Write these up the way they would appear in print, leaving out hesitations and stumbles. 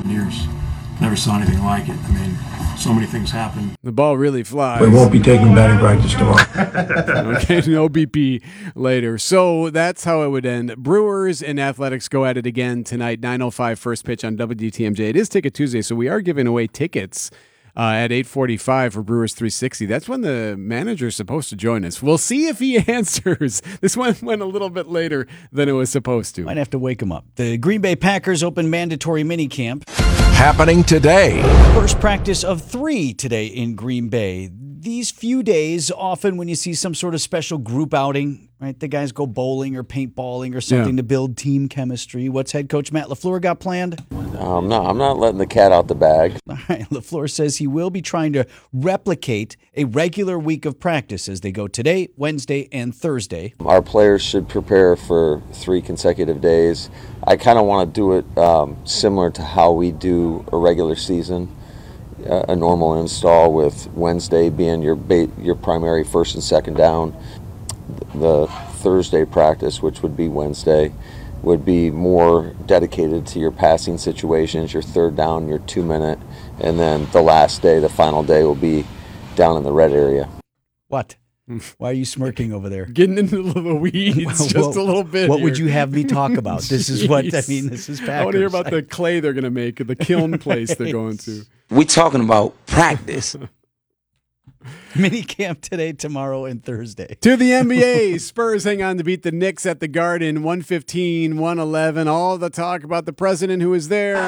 years. Never saw anything like it. I mean, so many things happen. The ball really flies. We won't be taking batting practice tomorrow. Okay, no BP later. So that's how it would end. Brewers and Athletics go at it again tonight, 9:05 first pitch on WDTMJ. It is Ticket Tuesday, so we are giving away tickets at 8:45 for Brewers 360. That's when the manager's supposed to join us. We'll see if he answers. This one went a little bit later than it was supposed to. Might have to wake him up. The Green Bay Packers open mandatory minicamp. Happening today. First practice of 3 today in Green Bay. These few days, often when you see some sort of special group outing, right? The guys go bowling or paintballing or something to build team chemistry. What's head coach Matt LaFleur got planned? I'm not letting the cat out the bag. All right, LaFleur says he will be trying to replicate a regular week of practice as they go today, Wednesday, and Thursday. Our players should prepare for 3 consecutive days. I kind of want to do it similar to how we do a regular season. A normal install with Wednesday being your primary first and second down. The Thursday practice, which would be Wednesday, would be more dedicated to your passing situations, your third down, your 2-minute, and then the last day, the final day, will be down in the red area. What? Why are you smirking over there? Getting into the weeds just a little bit. What here. would you have me talk about? This is what, I mean, this is Packers. I want to hear about the clay they're going to make, the kiln place they're going to. We're talking about practice. Minicamp today, tomorrow, and Thursday. To the NBA, Spurs hang on to beat the Knicks at the Garden, 115-111. All the talk about the president who is there.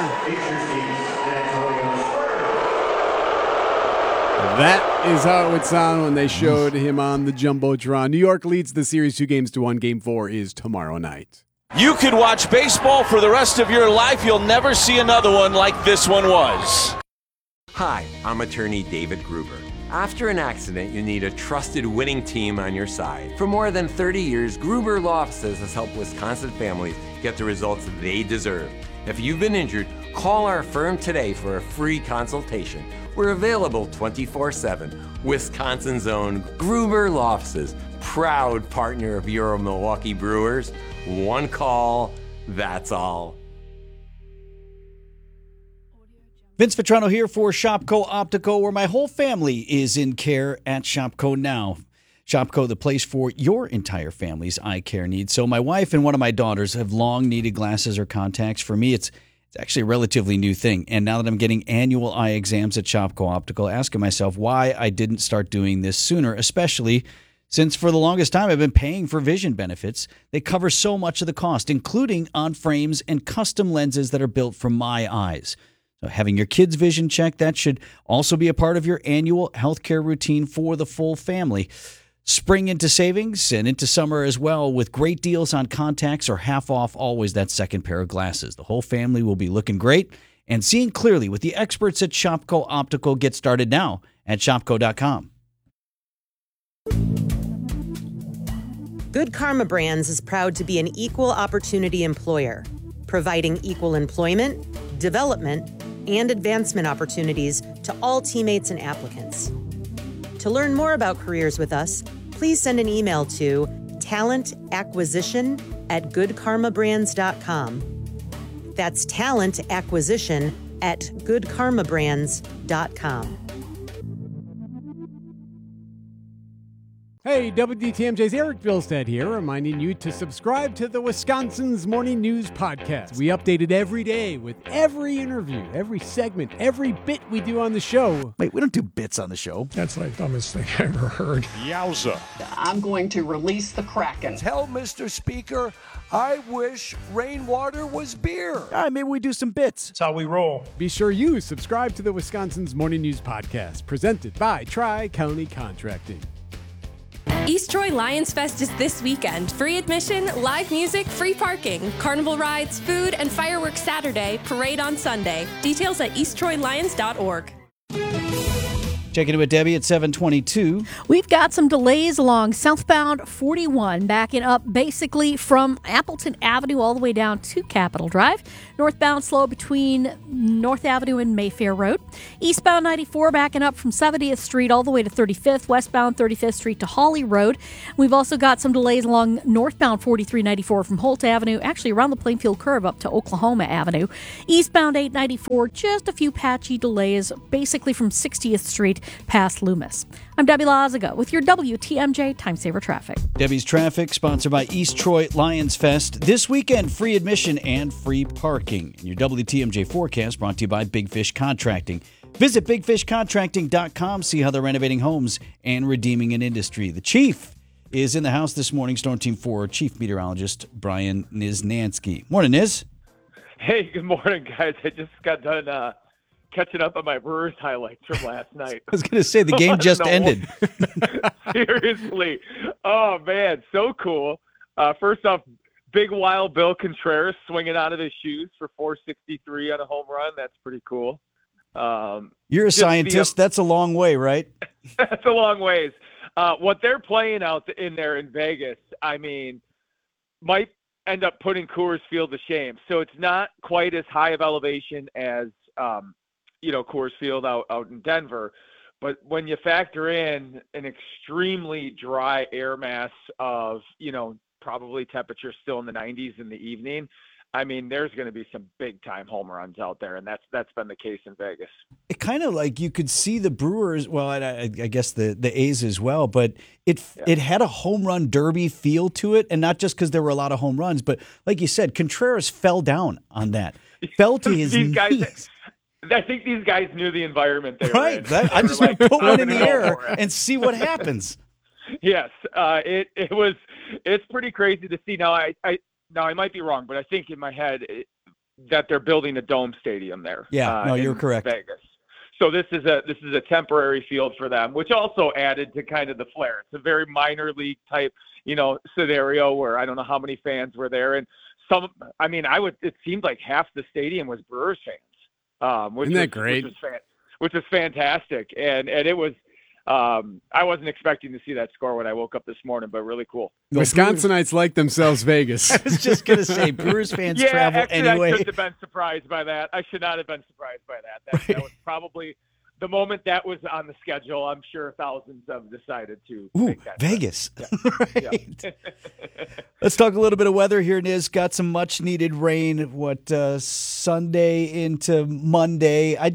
That is how it would sound when they showed him on the Jumbotron. New York leads the series 2-1. Game 4 is tomorrow night. You could watch baseball for the rest of your life. You'll never see another one like this one was. Hi, I'm attorney David Gruber. After an accident, you need a trusted winning team on your side. For more than 30 years, Gruber Law Offices has helped Wisconsin families get the results they deserve. If you've been injured, call our firm today for a free consultation. We're available 24/7. Wisconsin's own Gruber Law Offices, proud partner of your Milwaukee Brewers. One call, that's all. Vince Vitrano here for Shopko Optical, where my whole family is in care at Shopko now. Shopko, the place for your entire family's eye care needs. So my wife and one of my daughters have long needed glasses or contacts. For me, it's actually a relatively new thing. And now that I'm getting annual eye exams at Shopko Optical, asking myself why I didn't start doing this sooner, especially since for the longest time I've been paying for vision benefits. They cover so much of the cost, including on frames and custom lenses that are built for my eyes. So having your kids' vision checked, that should also be a part of your annual healthcare routine for the full family. Spring into savings and into summer as well with great deals on contacts or half off always that second pair of glasses. The whole family will be looking great and seeing clearly with the experts at Shopko Optical. Get started now at shopko.com. Good Karma Brands is proud to be an equal opportunity employer, providing equal employment, development, and advancement opportunities to all teammates and applicants. To learn more about careers with us, please send an email to talentacquisition@goodkarmabrands.com. That's talentacquisition@goodkarmabrands.com. Hey, WDTMJ's Eric Bilstead here, reminding you to subscribe to the Wisconsin's Morning News Podcast. We update it every day with every interview, every segment, every bit we do on the show. Wait, we don't do bits on the show. That's the dumbest thing I ever heard. Yowza. I'm going to release the Kraken. Tell Mr. Speaker, I wish rainwater was beer. All right, maybe we do some bits. That's how we roll. Be sure you subscribe to the Wisconsin's Morning News Podcast, presented by Tri-County Contracting. East Troy Lions Fest is this weekend. Free admission, live music, free parking, carnival rides, food, and fireworks Saturday, parade on Sunday. Details at easttroylions.org. Checking in with Debbie at 7:22. We've got some delays along southbound 41, backing up basically from Appleton Avenue all the way down to Capitol Drive. Northbound slow between North Avenue and Mayfair Road. Eastbound 94 backing up from 70th Street all the way to 35th. Westbound 35th Street to Holly Road. We've also got some delays along northbound 4394 from Holt Avenue, actually around the Plainfield curve up to Oklahoma Avenue. Eastbound 894, just a few patchy delays, basically from 60th Street past Loomis. I'm Debbie Lazaga with your WTMJ Time Saver Traffic. Debbie's Traffic, sponsored by East Troy Lions Fest. This weekend, free admission and free parking. And your WTMJ forecast brought to you by Big Fish Contracting. Visit bigfishcontracting.com, see how they're renovating homes and redeeming an industry. The Chief is in the house this morning, Storm Team 4 Chief Meteorologist Brian Niznansky. Morning, Niz. Hey, good morning, guys. I just got done catching up on my Brewers highlights from last night. I was going to say, the game just ended. Seriously. Oh, man, so cool. First off, big wild Bill Contreras swinging out of his shoes for 463 on a home run. That's pretty cool. You're a scientist. That's a long way, right? That's a long ways. What they're playing out in there in Vegas, I mean, might end up putting Coors Field to shame. So it's not quite as high of elevation as Coors Field out in Denver. But when you factor in an extremely dry air mass of, probably temperature still in the 90s in the evening, I mean, there's going to be some big-time home runs out there, and that's been the case in Vegas. It kind of like you could see the Brewers, well, and I guess the A's as well, but it had a home run derby feel to it, and not just because there were a lot of home runs, but like you said, Contreras fell down on that. Fell to his knees. I think these guys knew the environment they were in. I just want to put one in the air and see what happens. Yes, it's pretty crazy to see. Now I might be wrong, but I think in my head that they're building a dome stadium there. Yeah, no, you're correct. Vegas. So this is a temporary field for them, which also added to kind of the flair. It's a very minor league type, scenario where I don't know how many fans were there, and it seemed like half the stadium was Brewers fans. Isn't that great? Which is fantastic, and it was. I wasn't expecting to see that score when I woke up this morning, but really cool. Wisconsinites like themselves Vegas. I was just going to say, Brewers fans travel anyway. I should have been surprised by that. I should not have been surprised by that. That was probably the moment that was on the schedule. I'm sure thousands have decided to make that Vegas. Yeah. Right. Yeah. Let's talk a little bit of weather here, Niz. Got some much-needed rain, Sunday into Monday.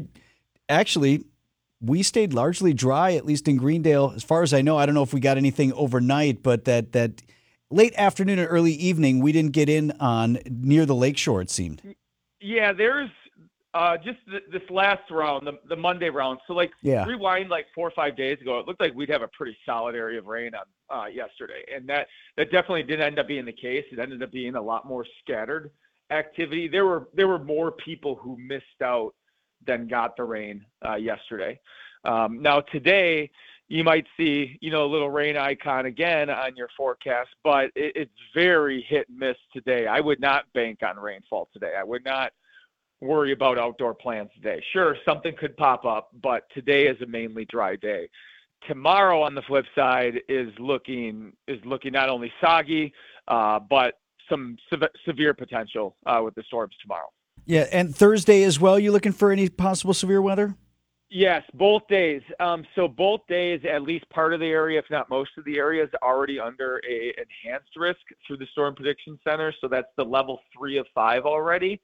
We stayed largely dry, at least in Greendale. As far as I know, I don't know if we got anything overnight, but that late afternoon and early evening, we didn't get in on near the lakeshore, it seemed. Yeah, there's just this last round, the Monday round. So, rewind 4 or 5 days ago, it looked like we'd have a pretty solid area of rain on yesterday. And that definitely didn't end up being the case. It ended up being a lot more scattered activity. There were more people who missed out than got the rain yesterday. Now today, you might see a little rain icon again on your forecast, but it's very hit and miss today. I would not bank on rainfall today. I would not worry about outdoor plans today. Sure, something could pop up, but today is a mainly dry day. Tomorrow, on the flip side, is looking not only soggy, but some severe potential with the storms tomorrow. Yeah, and Thursday as well, you looking for any possible severe weather? Yes, both days. So both days, at least part of the area, if not most of the area, is already under a enhanced risk through the Storm Prediction Center. So that's the level 3 of 5 already.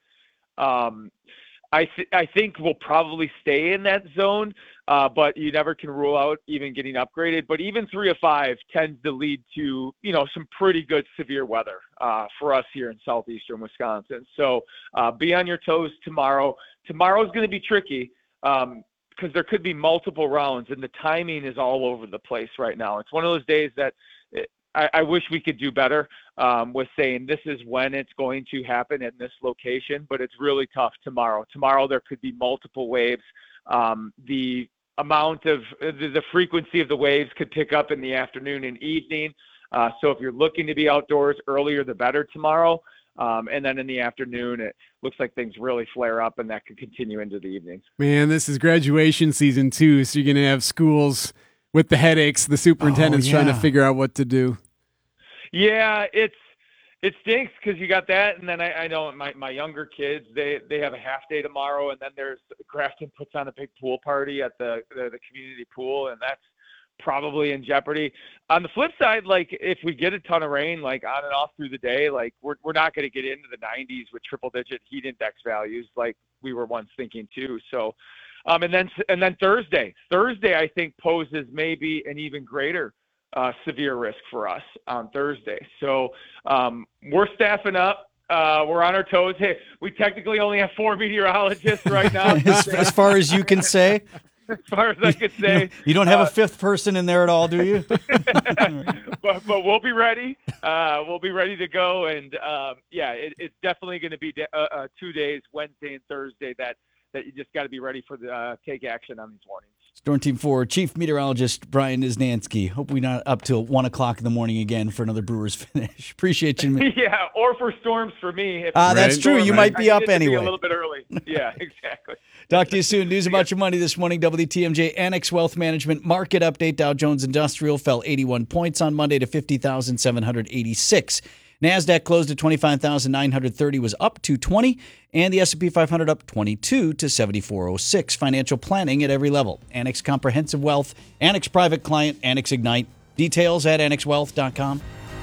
I think we'll probably stay in that zone, but you never can rule out even getting upgraded. But even 3 of 5 tends to lead to, some pretty good severe weather for us here in southeastern Wisconsin. So be on your toes tomorrow. Tomorrow's going to be tricky because there could be multiple rounds, and the timing is all over the place right now. It's one of those days that I wish we could do better with saying this is when it's going to happen in this location, but it's really tough tomorrow. Tomorrow there could be multiple waves. The amount of the frequency of the waves could pick up in the afternoon and evening. So if you're looking to be outdoors earlier, the better tomorrow. And then in the afternoon, it looks like things really flare up, and that could continue into the evenings. Man, this is graduation season too, so you're going to have schools with the headaches, the superintendent's trying to figure out what to do. Yeah, it stinks because you got that, and then I know my younger kids, they have a half day tomorrow, and then there's Grafton puts on a big pool party at the community pool, and that's probably in jeopardy. On the flip side, like if we get a ton of rain, like on and off through the day, like we're not going to get into the 90s with triple-digit heat index values like we were once thinking too. So, and then Thursday I think poses maybe an even greater severe risk for us on Thursday. So we're staffing up. We're on our toes. Hey, we technically only have 4 meteorologists right now. as far as you can say. As far as I could say. You don't have a fifth person in there at all, do you? but we'll be ready. We'll be ready to go. And, it's definitely going to be 2 days, Wednesday and Thursday, that you just got to be ready for the take action on these warnings. Storm Team 4 Chief Meteorologist Brian Isnansky. Hope we're not up till 1 o'clock in the morning again for another Brewers finish. Appreciate you. Yeah, or for storms for me. That's true. You might be up anyway. Be a little bit early. Yeah, exactly. Talk to you soon. News about your money this morning. WTMJ Annex Wealth Management Market Update. Dow Jones Industrial fell 81 points on Monday to 50,786. NASDAQ closed at 25,930, was up 220, and the S&P 500 up 22 to 7406. Financial planning at every level. Annex Comprehensive Wealth, Annex Private Client, Annex Ignite. Details at annexwealth.com.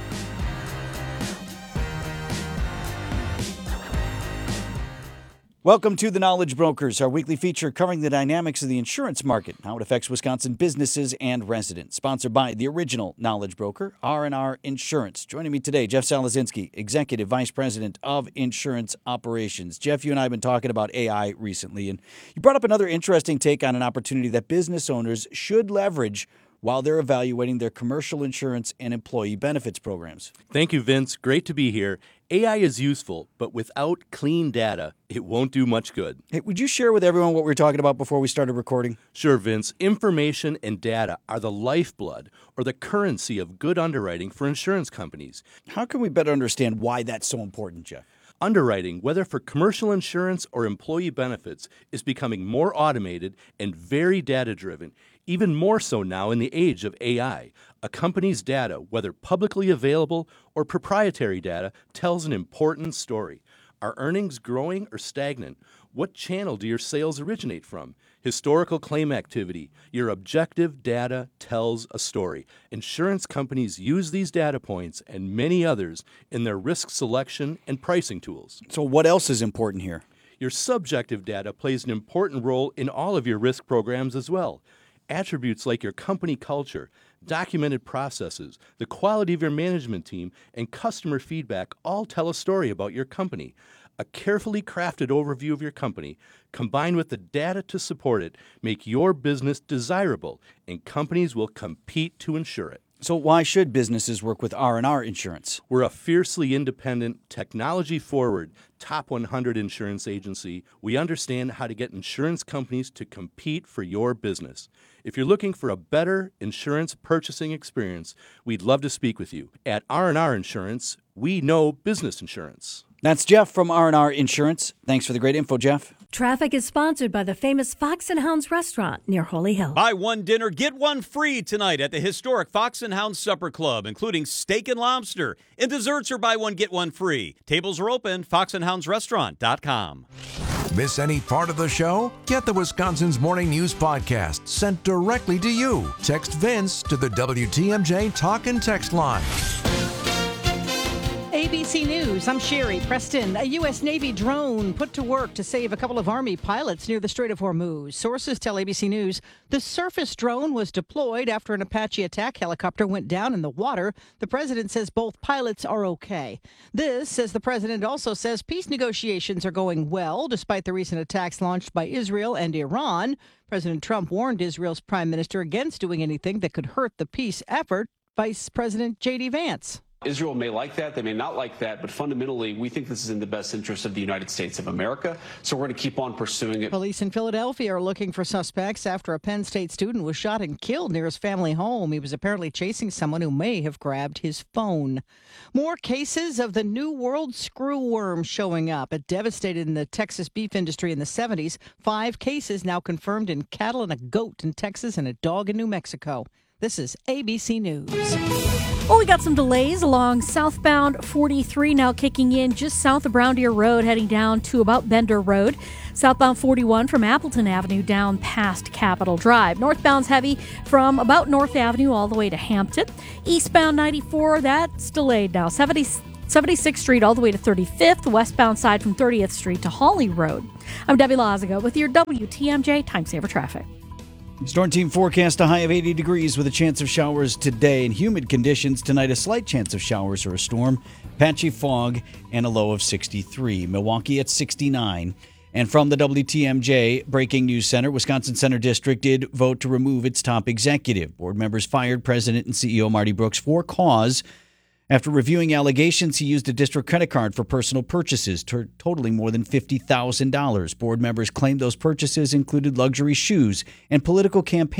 Welcome to The Knowledge Brokers, our weekly feature covering the dynamics of the insurance market, how it affects Wisconsin businesses and residents. Sponsored by the original Knowledge Broker, R&R Insurance. Joining me today, Jeff Salazinski, Executive Vice President of Insurance Operations. Jeff, you and I have been talking about AI recently, and you brought up another interesting take on an opportunity that business owners should leverage while they're evaluating their commercial insurance and employee benefits programs. Thank you, Vince. Great to be here. AI is useful, but without clean data, it won't do much good. Hey, would you share with everyone what we were talking about before we started recording? Sure, Vince. Information and data are the lifeblood or the currency of good underwriting for insurance companies. How can we better understand why that's so important, Jeff? Underwriting, whether for commercial insurance or employee benefits, is becoming more automated and very data-driven, even more so now in the age of AI. A company's data, whether publicly available or proprietary data, tells an important story. Are earnings growing or stagnant? What channel do your sales originate from? Historical claim activity. Your objective data tells a story. Insurance companies use these data points and many others in their risk selection and pricing tools. So what else is important here? Your subjective data plays an important role in all of your risk programs as well. Attributes like your company culture, documented processes, the quality of your management team, and customer feedback all tell a story about your company. A carefully crafted overview of your company, combined with the data to support it, make your business desirable, and companies will compete to insure it. So why should businesses work with R&R Insurance? We're a fiercely independent, technology-forward, top 100 insurance agency. We understand how to get insurance companies to compete for your business. If you're looking for a better insurance purchasing experience, we'd love to speak with you. At R&R Insurance, we know business insurance. That's Jeff from R&R Insurance. Thanks for the great info, Jeff. Traffic is sponsored by the famous Fox & Hounds restaurant near Holy Hill. Buy one dinner, get one free tonight at the historic Fox & Hounds Supper Club, including steak and lobster. And desserts are buy one, get one free. Tables are open, foxandhoundsrestaurant.com. Miss any part of the show? Get the Wisconsin's Morning News podcast sent directly to you. Text Vince to the WTMJ Talk and Text line. ABC News, I'm Sherry Preston. A U.S. Navy drone put to work to save a couple of Army pilots near the Strait of Hormuz. Sources tell ABC News the surface drone was deployed after an Apache attack helicopter went down in the water. The president says both pilots are okay. This, as the president also says, peace negotiations are going well despite the recent attacks launched by Israel and Iran. President Trump warned Israel's prime minister against doing anything that could hurt the peace effort. Vice President J.D. Vance. Israel may like that, they may not like that, but fundamentally, we think this is in the best interest of the United States of America, so we're going to keep on pursuing it. Police in Philadelphia are looking for suspects after a Penn State student was shot and killed near his family home. He was apparently chasing someone who may have grabbed his phone. More cases of the New World screwworm showing up. It devastated the Texas beef industry in the 70s. 5 cases now confirmed in cattle and a goat in Texas and a dog in New Mexico. This is ABC News. Well, we got some delays along southbound 43 now kicking in just south of Brown Deer Road, heading down to about Bender Road. Southbound 41 from Appleton Avenue down past Capitol Drive. Northbound's heavy from about North Avenue all the way to Hampton. Eastbound 94, that's delayed now. 76th Street all the way to 35th. The westbound side from 30th Street to Hawley Road. I'm Debbie Lazago with your WTMJ Time Saver Traffic. Storm team forecast a high of 80 degrees with a chance of showers today and humid conditions tonight. A slight chance of showers or a storm, patchy fog, and a low of 63. Milwaukee at 69. And from the WTMJ Breaking News Center, Wisconsin Center District did vote to remove its top executive. Board members fired President and CEO Marty Brooks for cause. After reviewing allegations, he used a district credit card for personal purchases, totaling more than $50,000. Board members claimed those purchases included luxury shoes and political campaign